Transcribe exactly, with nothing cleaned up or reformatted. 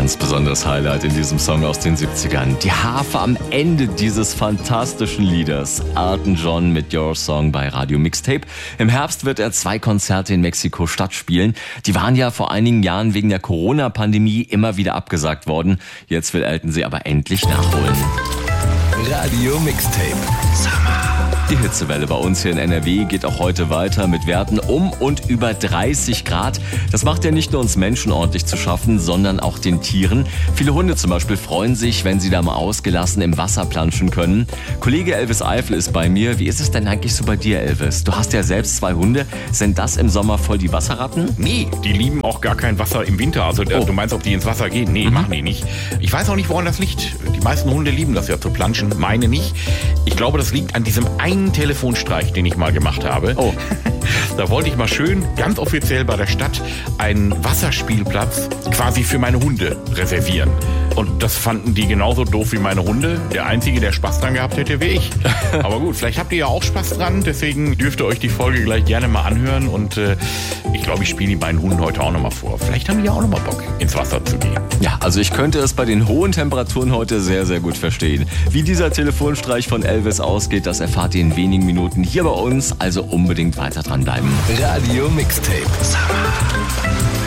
ganz besonderes Highlight in diesem Song aus den siebzigern. Die Harfe am Ende dieses fantastischen Liedes. Elton John mit Your Song bei Radio Mixtape. Im Herbst wird er zwei Konzerte in Mexiko-Stadt spielen. Die waren ja vor einigen Jahren wegen der Corona-Pandemie immer wieder abgesagt worden. Jetzt will Elton sie aber endlich nachholen. Radio Mixtape. Die Hitzewelle bei uns hier in N R W geht auch heute weiter mit Werten um und über dreißig Grad. Das macht ja nicht nur uns Menschen ordentlich zu schaffen, sondern auch den Tieren. Viele Hunde zum Beispiel freuen sich, wenn sie da mal ausgelassen im Wasser planschen können. Kollege Elvis Eifel ist bei mir. Wie ist es denn eigentlich so bei dir, Elvis? Du hast ja selbst zwei Hunde. Sind das im Sommer voll die Wasserratten? Nee, die lieben auch gar kein Wasser im Winter. Also oh. Du meinst, ob die ins Wasser gehen? Nee, mhm. machen die nicht. Ich weiß auch nicht, woran das liegt. Die meisten Hunde lieben das ja zu planschen, meine nicht. Ich glaube, das liegt an diesem einen Telefonstreich, den ich mal gemacht habe. Oh. Da wollte ich mal schön, ganz offiziell bei der Stadt, einen Wasserspielplatz quasi für meine Hunde reservieren. Und das fanden die genauso doof wie meine Hunde. Der Einzige, der Spaß dran gehabt hätte, wäre ich. Aber gut, vielleicht habt ihr ja auch Spaß dran. Deswegen dürft ihr euch die Folge gleich gerne mal anhören. Und äh, ich glaube, ich spiele die beiden Hunden heute auch nochmal vor. Vielleicht haben die ja auch nochmal Bock, ins Wasser zu gehen. Ja, also ich könnte es bei den hohen Temperaturen heute sehr, sehr gut verstehen. Wie dieser Telefonstreich von Elvis ausgeht, das erfahrt ihr in wenigen Minuten hier bei uns. Also unbedingt weiter dranbleiben. Radio Mixtape.